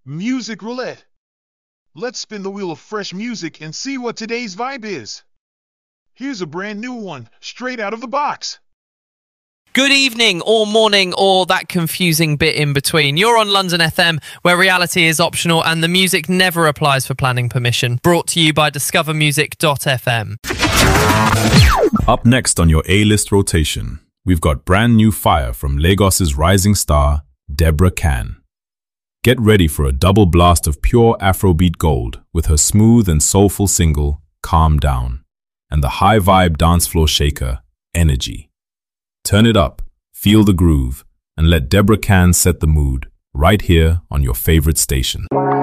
Music roulette. Let's spin the wheel of fresh music and see what today's vibe is. Here's a brand new one, straight out of the box. Good evening, or morning, or that confusing bit in between. You're on London FM, where reality is optional and the music never applies for planning permission. Brought to you by discovermusic.fm. Up next on your A-list rotation, we've got brand new fire from Lagos's rising star, Deborah Can. Get ready for a double blast of pure Afrobeat gold with her smooth and soulful single, Calm Down, and the high-vibe dance floor shaker, Energy. Turn it up, feel the groove, and let Deborah Can set the mood right here on your favorite station.